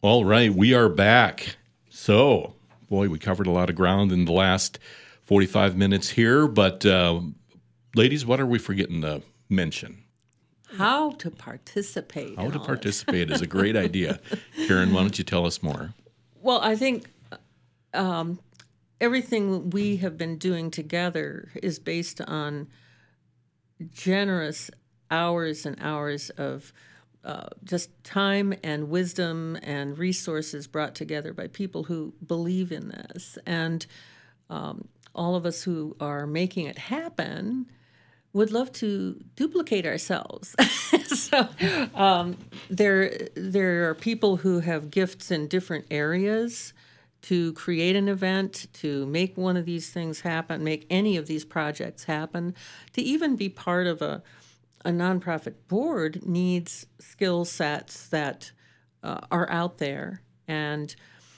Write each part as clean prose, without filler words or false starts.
All right, we are back. So, boy, we covered a lot of ground in the last 45 minutes here, but ladies, what are we forgetting to mention? How to participate. How to participate is a great idea. Karen, why don't you tell us more? Well, I think everything we have been doing together is based on generous hours and hours of just time and wisdom and resources brought together by people who believe in this. And all of us who are making it happen would love to duplicate ourselves. So there are people who have gifts in different areas to create an event, to make one of these things happen, make any of these projects happen, to even be part of a nonprofit board needs skill sets that are out there, and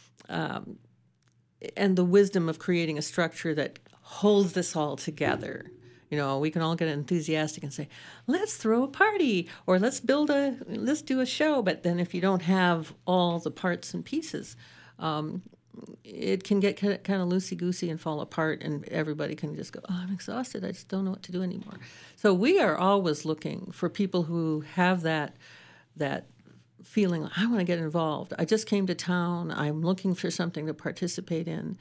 the wisdom of creating a structure that holds this all together. You know, we can all get enthusiastic and say, let's throw a party or let's do a show. But then if you don't have all the parts and pieces, it can get kind of loosey-goosey and fall apart, and everybody can just go, oh, I'm exhausted. I just don't know what to do anymore. So we are always looking for people who have that feeling, I want to get involved. I just came to town. I'm looking for something to participate in.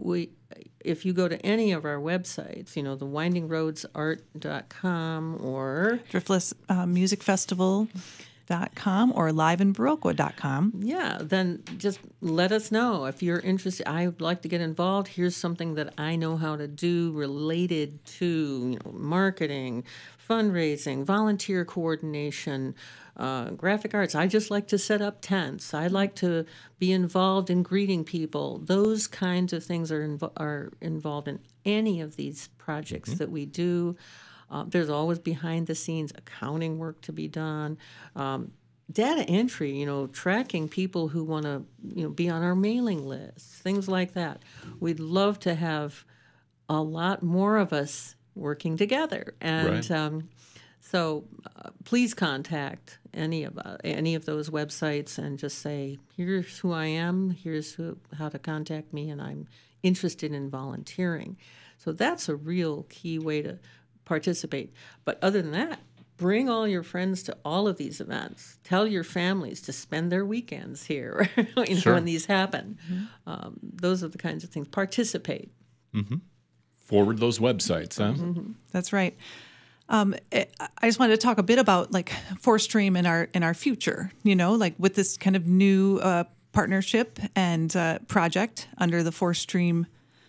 If you go to any of our websites, you know, the windingroadsart.com or Driftless Music Festival.com or liveinbaroqua.com. Yeah, then just let us know if you're interested. I would like to get involved. Here's something that I know how to do related to marketing, fundraising, volunteer coordination, graphic arts. I just like to set up tents. I like to be involved in greeting people. Those kinds of things are involved in any of these projects that we do. There's always behind the scenes accounting work to be done. Data entry, tracking people who want to, be on our mailing lists, things like that. We'd love to have a lot more of us working together. And right. So please contact any of those websites and just say, here's who I am, here's how to contact me, and I'm interested in volunteering. So that's a real key way to participate. But other than that, bring all your friends to all of these events. Tell your families to spend their weekends here Sure. when these happen. Mm-hmm. Those are the kinds of things. Participate. Mm-hmm. Forward those websites, huh? Mm-hmm. That's right. I just wanted to talk a bit about like Fourth Stream in our future, like with this kind of new partnership and project under the Fourth Stream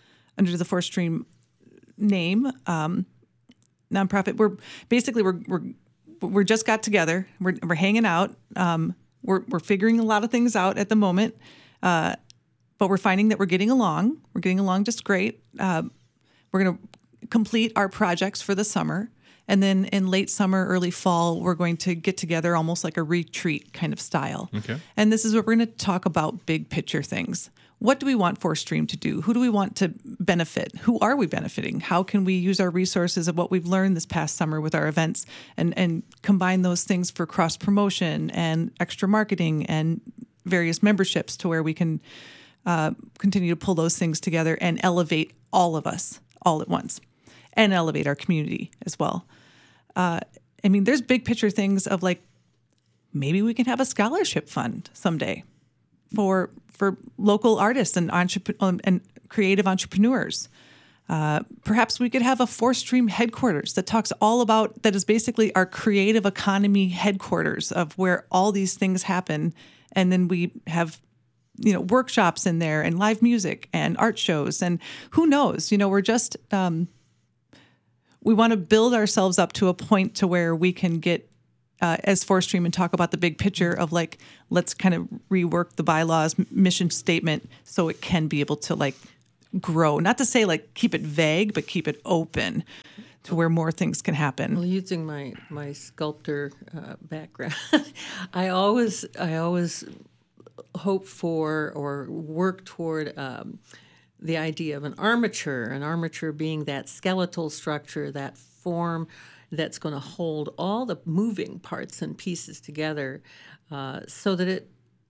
name, nonprofit. We're just got together. We're hanging out. We're figuring a lot of things out at the moment, but we're finding that we're getting along. We're getting along just great. We're going to complete our projects for the summer. And then in late summer, early fall, we're going to get together almost like a retreat kind of style. Okay. And this is where we're going to talk about big picture things. What do we want Fourth Stream to do? Who do we want to benefit? Who are we benefiting? How can we use our resources of what we've learned this past summer with our events and combine those things for cross-promotion and extra marketing and various memberships to where we can continue to pull those things together and elevate all of us all at once and elevate our community as well. There's big picture things of like, maybe we can have a scholarship fund someday for local artists and creative entrepreneurs. Perhaps we could have a Fourth Stream headquarters that talks all about, that is basically our creative economy headquarters of where all these things happen. And then we have, workshops in there and live music and art shows. And who knows, we're just, we want to build ourselves up to a point to where we can get as Fourth Stream and talk about the big picture of like, let's kind of rework the bylaws mission statement so it can be able to like grow. Not to say like keep it vague, but keep it open to where more things can happen. Well, using my sculptor background, I always hope for or work toward the idea of an armature being that skeletal structure, that form that's going to hold all the moving parts and pieces together so that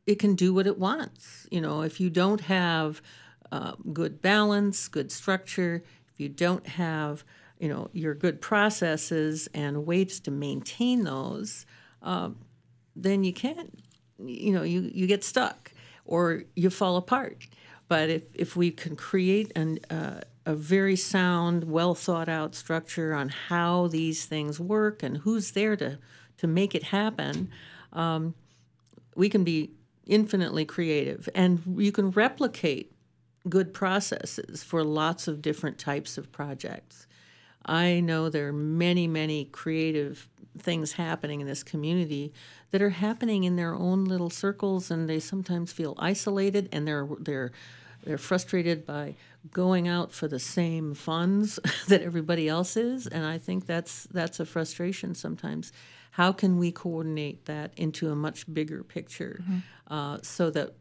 it can do what it wants. If you don't have good balance, good structure, if you don't have your good processes and ways to maintain those, then you can't. You get stuck or you fall apart. But if we can create a very sound, well thought out structure on how these things work and who's there to make it happen, we can be infinitely creative, and you can replicate good processes for lots of different types of projects. I know there are many, many creative things happening in this community that are happening in their own little circles, and they sometimes feel isolated, and they're frustrated by going out for the same funds that everybody else is, and I think that's a frustration sometimes. How can we coordinate that into a much bigger picture, so that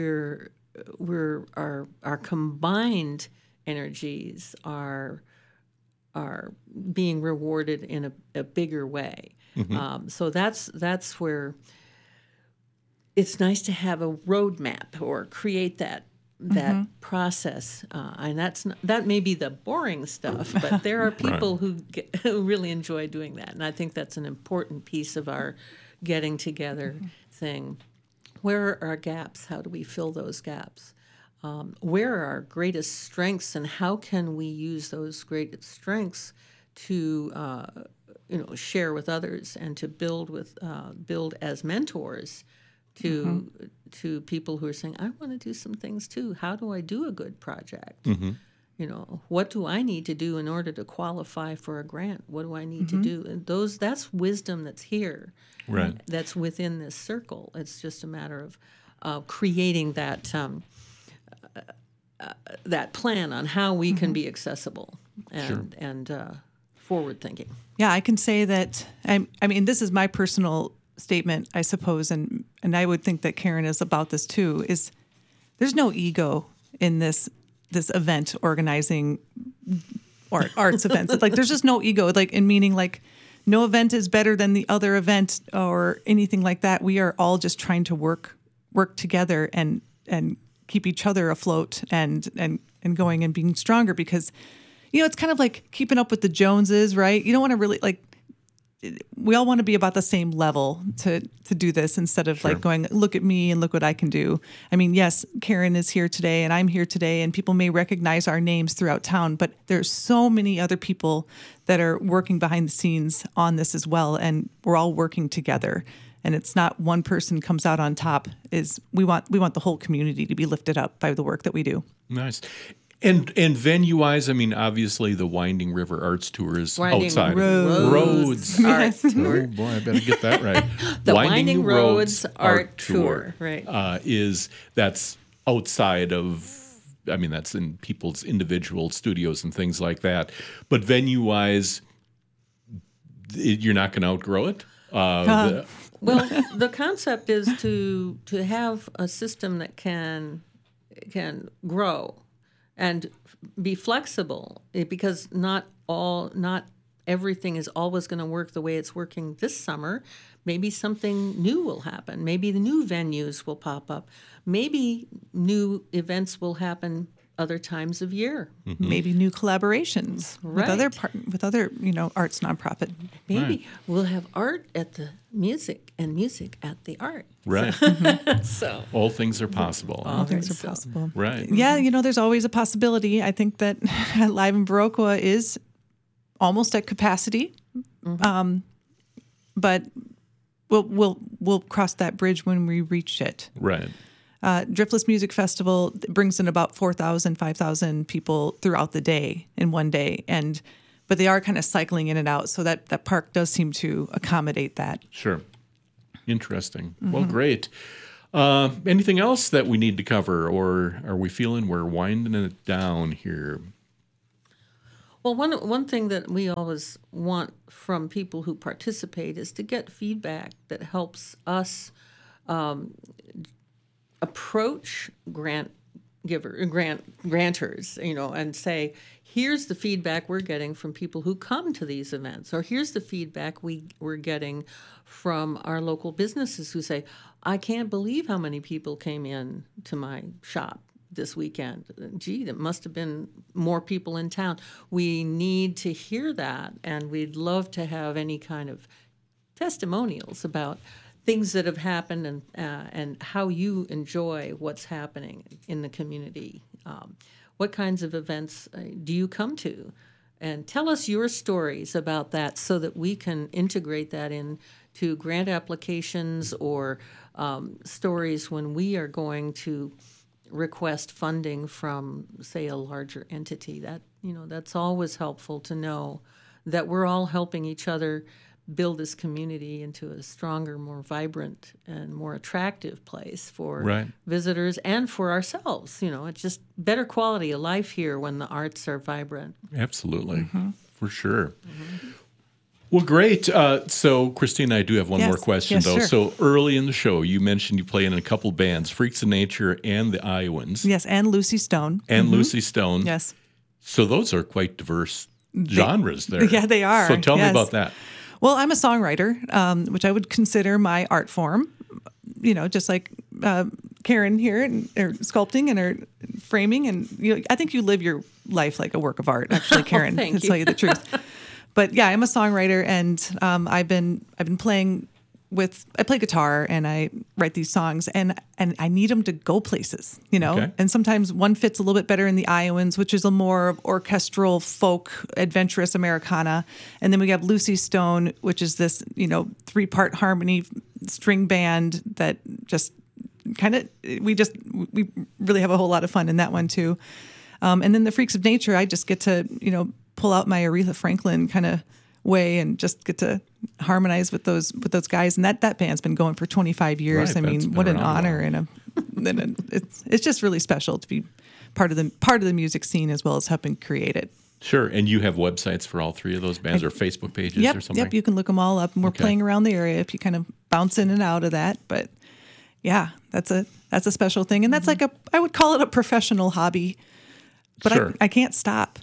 our combined energies are being rewarded in a bigger way? So that's where it's nice to have a roadmap or create that process, and that may be the boring stuff, but there are people who really enjoy doing that, and I think that's an important piece of our getting together thing. Where are our gaps? How do we fill those gaps? Where are our greatest strengths, and how can we use those greatest strengths to share with others and to build as mentors to people who are saying, I want to do some things too. How do I do a good project? What do I need to do in order to qualify for a grant? What do I need to do? And that's wisdom that's here, right? That's within this circle. It's just a matter of creating that that plan on how we can be accessible and forward thinking. Yeah, I can say that. I mean, this is my personal statement, I suppose, and I would think that Karen is about this too, is there's no ego in this event organizing or arts events. It's like there's just no ego, like in meaning like no event is better than the other event or anything like that. We are all just trying to work together and keep each other afloat and going and being stronger, because it's kind of like keeping up with the Joneses, right? You don't want to really we all want to be about the same level to do this, instead of like going, look at me and look what I can do. I mean, yes, Karen is here today and I'm here today, and people may recognize our names throughout town, but there's so many other people that are working behind the scenes on this as well, and we're all working together. And it's not one person comes out on top. We want the whole community to be lifted up by the work that we do. Nice. And venue-wise, I mean, obviously the Winding River Arts Tour is outside. Roads Art Tour. Oh, boy, I better get that right. The Winding Roads Art Tour. Right. That's outside of, I mean, that's in people's individual studios and things like that. But venue-wise, you're not going to outgrow it? Well, the concept is to have a system that can grow and be flexible, because not everything is always going to work the way it's working this summer. Maybe something new will happen. Maybe the new venues will pop up. Maybe new events will happen other times of year. Maybe new collaborations with other arts nonprofit. Maybe we'll have art at the music and music at the art. Right. So all things are possible. All things are possible. Right. Yeah, there's always a possibility. I think that Live in Viroqua is almost at capacity, but we'll cross that bridge when we reach it. Right. Driftless Music Festival brings in about 4,000, 5,000 people throughout the day in one day, but they are kind of cycling in and out, so that park does seem to accommodate that. Sure. Interesting. Well, great. Anything else that we need to cover, or are we feeling we're winding it down here? Well, one thing that we always want from people who participate is to get feedback that helps us approach grant grantors, and say, here's the feedback we're getting from people who come to these events, or here's the feedback we're getting from our local businesses who say, I can't believe how many people came in to my shop this weekend. Gee, there must have been more people in town. We need to hear that, and we'd love to have any kind of testimonials about things that have happened and how you enjoy what's happening in the community. What kinds of events do you come to? And tell us your stories about that so that we can integrate that into grant applications or stories when we are going to request funding from, say, a larger entity. That's always helpful to know that we're all helping each other build this community into a stronger, more vibrant, and more attractive place for visitors and for ourselves. It's just better quality of life here when the arts are vibrant. Absolutely, for sure. Well, great. So, Christine, I do have one more question, though. Sure. So, early in the show, you mentioned you play in a couple bands, Freaks of Nature and the Iowans. Yes, and Lucy Stone. And Lucy Stone. Yes. So those are quite diverse genres there. Yeah, they are. So tell me about that. Well, I'm a songwriter, which I would consider my art form, just like Karen here, or sculpting and her framing. And I think you live your life like a work of art, actually, Karen, to tell you the truth. But yeah, I'm a songwriter, and I've been playing I play guitar and I write these songs, and I need them to go places, Okay. And sometimes one fits a little bit better in the Iowans, which is a more orchestral, folk, adventurous Americana. And then we have Lucy Stone, which is this, 3-part harmony string band that just we really have a whole lot of fun in that one too. And then the Freaks of Nature, I just get to, pull out my Aretha Franklin kind of way and just get to harmonize with those guys. And that band's been going for 25 years. Right, I mean, what an honor, and it's just really special to be part of the music scene as well as helping create it. Sure. And you have websites for all three of those bands or Facebook pages or something? Yep, you can look them all up. And we're playing around the area if you kind of bounce in and out of that. But yeah, that's a special thing. And that's I would call it a professional hobby. But sure. I can't stop.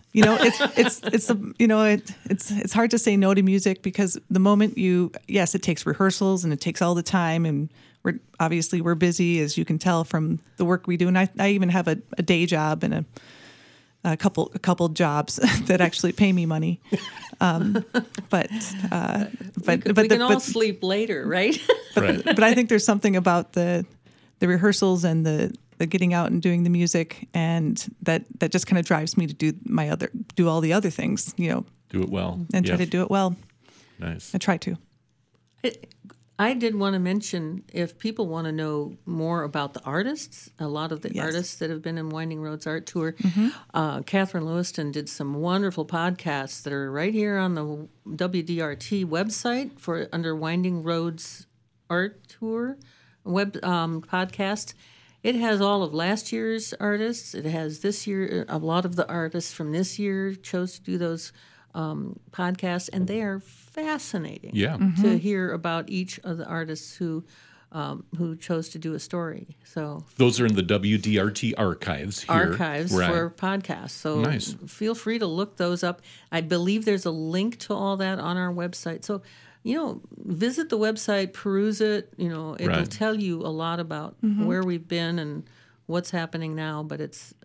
It's hard to say no to music, because the moment it takes rehearsals and it takes all the time, and we're busy, as you can tell from the work we do. And I even have a day job and a couple jobs that actually pay me money. But we can all sleep later, right? But I think there's something about the rehearsals and the getting out and doing the music, and that just kind of drives me to do all the other things, do it well, and try to do it well. Nice. I try to. I did want to mention, if people want to know more about the artists, a lot of the artists that have been in Winding Roads Art Tour, Catherine Lewiston did some wonderful podcasts that are right here on the WDRT website under Winding Roads Art Tour podcast. It has all of last year's artists. It has this year. A lot of the artists from this year chose to do those podcasts, and they are fascinating. Yeah. To hear about each of the artists who chose to do a story. So those are in the WDRT archives here. For podcasts. So nice. Feel free to look those up. I believe there's a link to all that on our website. So visit the website, peruse it. It'll tell you a lot about where we've been and what's happening now. But it's,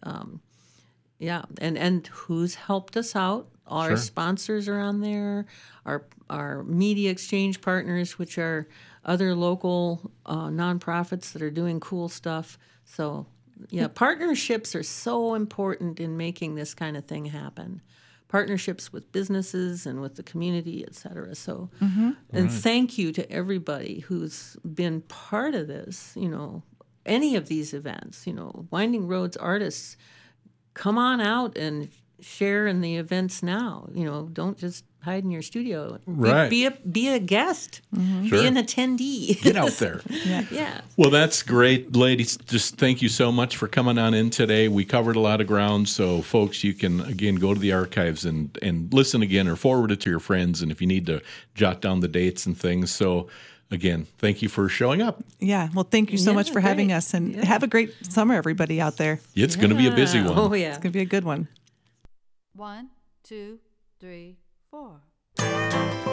and who's helped us out. Our sponsors are on there. Our media exchange partners, which are other local nonprofits that are doing cool stuff. So, partnerships are so important in making this kind of thing happen. Partnerships with businesses and with the community, et cetera. So, and thank you to everybody who's been part of this, any of these events, Winding Roads artists, come on out and share in the events now. Don't just hide in your studio. Right. Be a guest. Sure. Be an attendee. Get out there. Yeah. Well, that's great, ladies. Just thank you so much for coming on in today. We covered a lot of ground, so folks, you can again go to the archives and listen again or forward it to your friends, and if you need to jot down the dates and things. So again, thank you for showing up. Yeah. Well, thank you so Yeah, much for having great. us, and have a great summer, everybody out there. It's going to be a busy one. Oh, yeah. It's going to be a good one. 1, 2, 3, 4.